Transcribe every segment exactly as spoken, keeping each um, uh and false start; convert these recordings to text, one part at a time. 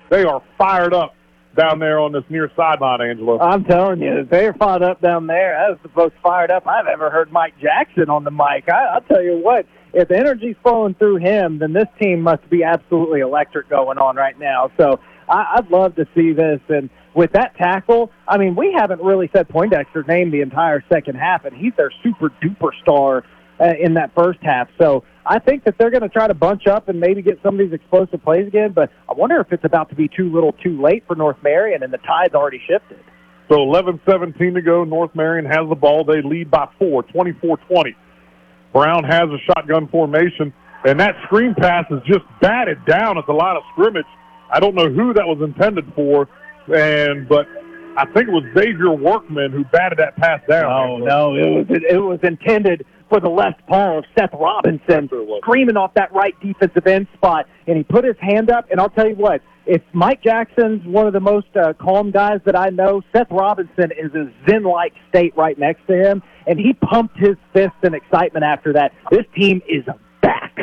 They are fired up down there on this near sideline, Angelo. I'm telling you, they're fired up down there. That was the most fired up I've ever heard Mike Jackson on the mic. I, I'll tell you what, if the energy's flowing through him, then this team must be absolutely electric going on right now. So I, I'd love to see this. And with that tackle, I mean, we haven't really said Poindexter's name the entire second half, and he's their super-duper star uh, in that first half. So I think that they're going to try to bunch up and maybe get some of these explosive plays again, but I wonder if it's about to be too little too late for North Marion, and the tide's already shifted. So eleven seventeen to go. North Marion has the ball. They lead by four, twenty-four twenty. Brown has a shotgun formation, and that screen pass is just batted down at the line of scrimmage. I don't know who that was intended for, and but I think it was Xavier Workman who batted that pass down. Oh, no, it was, it was intended for the left paw of Seth Robinson, screaming off that right defensive end spot, and he put his hand up, and I'll tell you what, if Mike Jackson's one of the most uh, calm guys that I know, Seth Robinson is a zen-like state right next to him, and he pumped his fist in excitement after that. This team is back.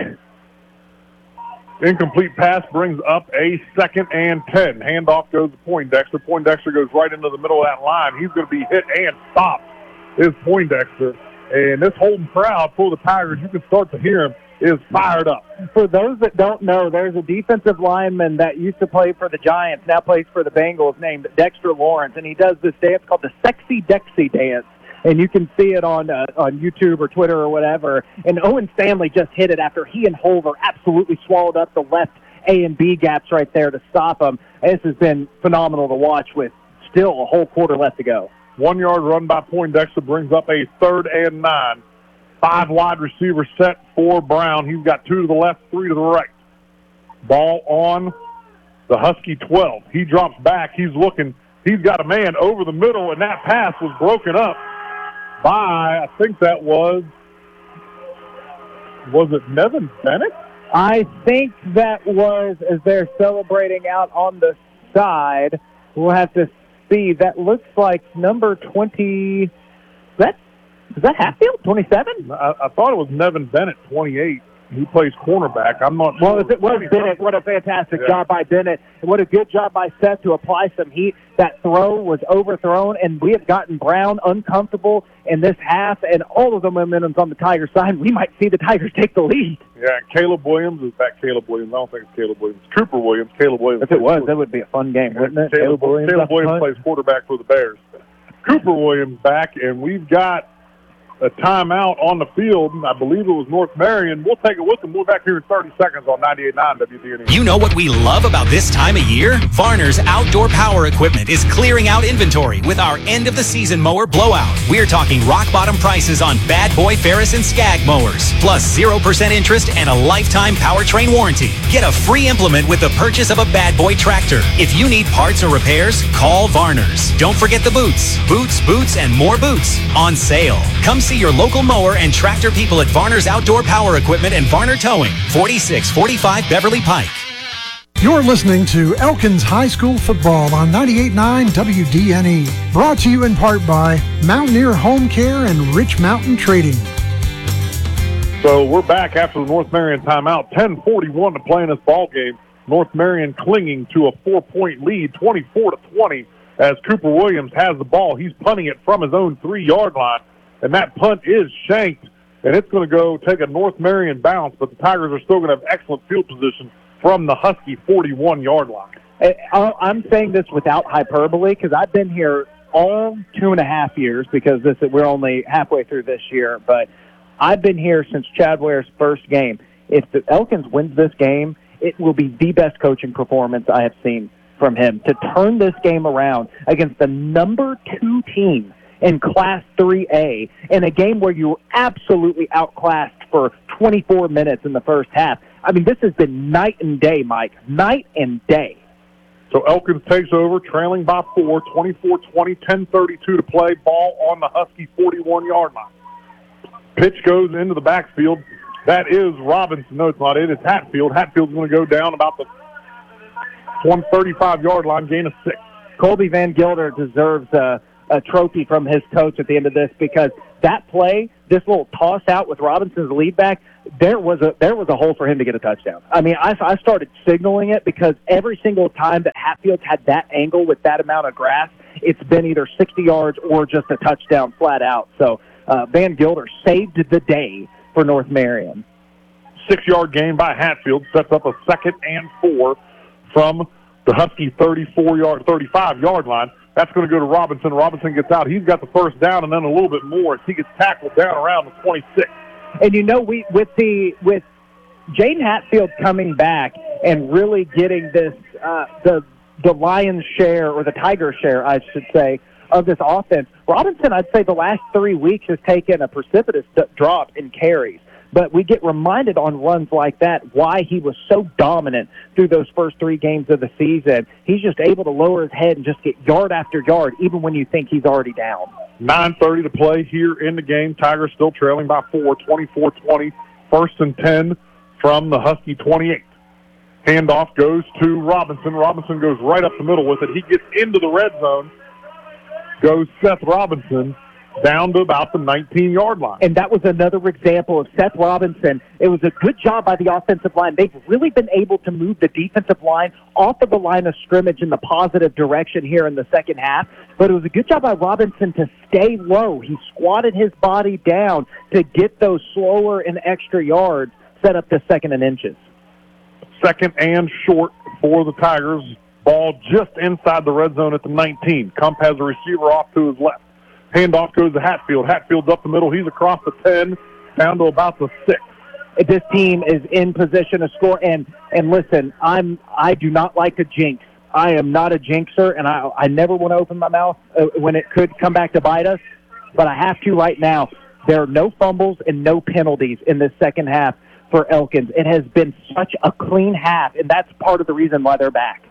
Incomplete pass brings up a second and ten. Handoff goes to Poindexter. Poindexter goes right into the middle of that line. He's going to be hit and stopped, is Poindexter. And this Holden crowd for the Tigers, you can start to hear him, is fired up. For those that don't know, there's a defensive lineman that used to play for the Giants, now plays for the Bengals, named Dexter Lawrence, and he does this dance called the Sexy Dexy Dance. And you can see it on uh, on YouTube or Twitter or whatever. And Owen Stanley just hit it after he and Holder absolutely swallowed up the left A and B gaps right there to stop him. This has been phenomenal to watch with still a whole quarter left to go. One-yard run by Poindexter brings up a third and nine. Five wide receivers set for Brown. He's got two to the left, three to the right. Ball on the Husky twelve. He drops back. He's looking. He's got a man over the middle, and that pass was broken up by, I think that was, was it Nevin Bennett? I think that was, as they're celebrating out on the side, we'll have to see. That looks like number twenty, is that, is that Hatfield, twenty-seven? I, I thought it was Nevin Bennett, twenty-eight. He plays cornerback. I'm not well, sure. Well, it was Bennett. What a fantastic yeah. job by Bennett. And what a good job by Seth to apply some heat. That throw was overthrown, and we have gotten Brown uncomfortable in this half, and all of the momentum's on the Tigers' side. We might see the Tigers take the lead. Yeah, and Caleb Williams is back. Caleb Williams. I don't think it's Caleb Williams. Cooper Williams. Caleb Williams. If it was, that would be a fun game, wouldn't it? Caleb, Caleb Williams, Caleb Williams plays quarterback for the Bears. Cooper Williams back, and we've got a timeout on the field. I believe it was North Marion. We'll take it with them. We're back here in thirty seconds on ninety-eight point nine W D N E. You know what we love about this time of year? Varner's Outdoor Power Equipment is clearing out inventory with our end-of-the-season mower blowout. We're talking rock-bottom prices on Bad Boy, Ferris, and Skag mowers, plus zero percent interest and a lifetime powertrain warranty. Get a free implement with the purchase of a Bad Boy tractor. If you need parts or repairs, call Varner's. Don't forget the boots. Boots, boots, and more boots on sale. Come see your local mower and tractor people at Varner's Outdoor Power Equipment and Varner Towing, forty-six forty-five Beverly Pike. You're listening to Elkins High School football on ninety-eight point nine W D N E. Brought to you in part by Mountaineer Home Care and Rich Mountain Trading. So we're back after the North Marion timeout. ten forty-one to play in this ball game. North Marion clinging to a four-point lead, twenty-four to twenty, as Cooper Williams has the ball. He's punting it from his own three-yard line. And that punt is shanked, and it's going to go take a North Marion bounce, but the Tigers are still going to have excellent field position from the Husky forty-one-yard line. I'm saying this without hyperbole because I've been here all two and a half years because this we're only halfway through this year, but I've been here since Chad Ware's first game. If the Elkins wins this game, it will be the best coaching performance I have seen from him to turn this game around against the number two team in Class three A in a game where you were absolutely outclassed for twenty-four minutes in the first half. I mean, this has been night and day, Mike, night and day. So Elkins takes over, trailing by four, twenty-four twenty, ten thirty-two to play, ball on the Husky forty-one-yard line. Pitch goes into the backfield. That is Robinson. No, it's not it. It's Hatfield. Hatfield's going to go down about the one thirty-five-yard line, gain of six. Colby Van Gilder deserves a a trophy from his coach at the end of this, because that play, this little toss out with Robinson's lead back, there was a there was a hole for him to get a touchdown. I mean, I, I started signaling it because every single time that Hatfield's had that angle with that amount of grass, it's been either sixty yards or just a touchdown flat out. So uh, Van Gilder saved the day for North Marion. Six-yard gain by Hatfield sets up a second and four from the Husky thirty-four-yard, thirty-five-yard line. That's going to go to Robinson. Robinson gets out. He's got the first down and then a little bit more as he gets tackled down around the twenty-six. And you know, we with the with Jaden Hatfield coming back and really getting this uh, the the Lions share, or the Tiger share, I should say, of this offense. Robinson, I'd say the last three weeks has taken a precipitous d- drop in carries. But we get reminded on runs like that why he was so dominant through those first three games of the season. He's just able to lower his head and just get yard after yard, even when you think he's already down. nine thirty to play here in the game. Tigers still trailing by four, twenty-four twenty. First and ten from the Husky twenty-eight. Handoff goes to Robinson. Robinson goes right up the middle with it. He gets into the red zone. Goes Seth Robinson down to about the nineteen-yard line. And that was another example of Seth Robinson. It was a good job by the offensive line. They've really been able to move the defensive line off of the line of scrimmage in the positive direction here in the second half. But it was a good job by Robinson to stay low. He squatted his body down to get those slower and extra yards, set up the second and inches. Second and short for the Tigers. Ball just inside the red zone at the nineteen. Kump has a receiver off to his left. Handoff goes to Hatfield. Hatfield's up the middle. He's across the ten, down to about the six. This team is in position to score. And and listen, I'm I do not like to jinx. I am not a jinxer, and I I never want to open my mouth uh, when it could come back to bite us. But I have to right now. There are no fumbles and no penalties in this second half for Elkins. It has been such a clean half, and that's part of the reason why they're back.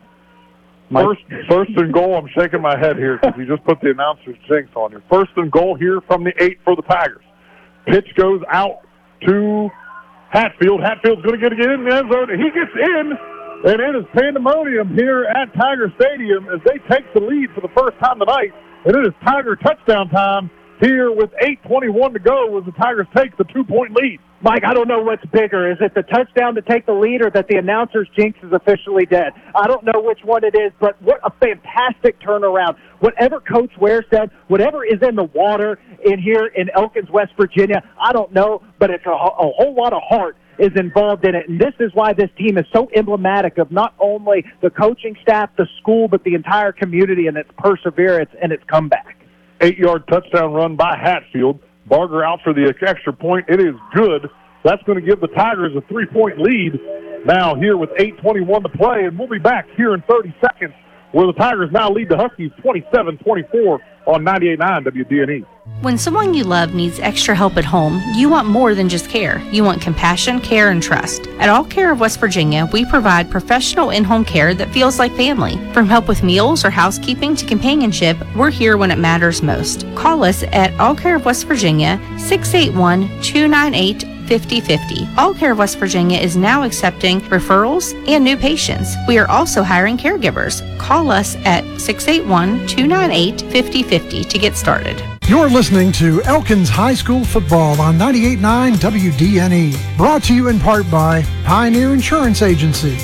First, first and goal. I'm shaking my head here because you just put the announcer's jinx on you. First and goal here from the eight for the Tigers. Pitch goes out to Hatfield. Hatfield's going to get it in the end zone. He gets in, and it is pandemonium here at Tiger Stadium as they take the lead for the first time tonight. And it is Tiger touchdown time here with eight twenty-one to go as the Tigers take the two-point lead. Mike, I don't know what's bigger. Is it the touchdown to take the lead or that the announcer's jinx is officially dead? I don't know which one it is, but what a fantastic turnaround. Whatever Coach Ware said, whatever is in the water in here in Elkins, West Virginia, I don't know, but it's a, a whole lot of heart is involved in it. And this is why this team is so emblematic of not only the coaching staff, the school, but the entire community and its perseverance and its comeback. Eight-yard touchdown run by Hatfield. Barger out for the extra point. It is good. That's going to give the Tigers a three-point lead now here with eight twenty-one to play, and we'll be back here in thirty seconds where the Tigers now lead the Huskies twenty-seven twenty-four on ninety-eight point nine W D N E. When someone you love needs extra help at home, you want more than just care. You want compassion, care, and trust. At All Care of West Virginia, we provide professional in-home care that feels like family. From help with meals or housekeeping to companionship, we're here when it matters most. Call us at All Care of West Virginia, six eight one, two nine eight, fifty fifty. All Care of West Virginia is now accepting referrals and new patients. We are also hiring caregivers. Call us at six eight one, two nine eight, fifty fifty to get started. You're listening to Elkins High School Football on ninety-eight point nine W D N E. Brought to you in part by Pioneer Insurance Agency.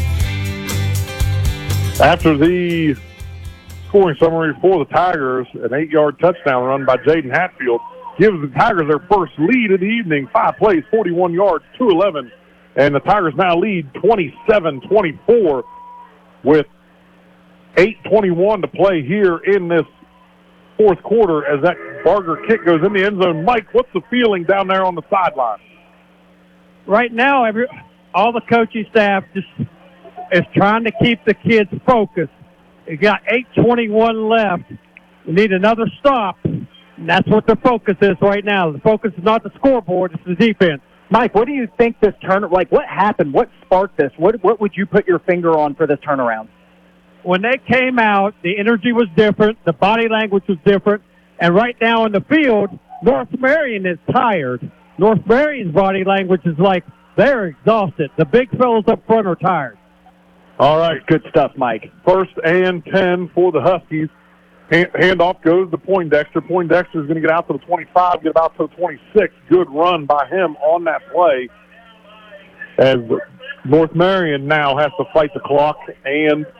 After the scoring summary for the Tigers, an eight-yard touchdown run by Jaden Hatfield gives the Tigers their first lead of the evening. Five plays, forty-one yards, two eleven. And the Tigers now lead twenty-seven twenty-four with eight twenty-one to play here in this fourth quarter as that Barger kick goes in the end zone. Mike, what's the feeling down there on the sideline? Right now, every all the coaching staff just is trying to keep the kids focused. You got eight twenty-one left. You need another stop. And that's what the focus is right now. The focus is not the scoreboard, it's the defense. Mike, what do you think this turn, like what happened? What sparked this? What what would you put your finger on for this turnaround? When they came out, the energy was different, the body language was different, and right now in the field, North Marion is tired. North Marion's body language is like they're exhausted. The big fellas up front are tired. All right. Good stuff, Mike. First and ten for the Huskies Hand, handoff goes to Poindexter. Poindexter is going to get out to the twenty-five, get out to the twenty-six. Good run by him on that play. As North Marion now has to fight the clock and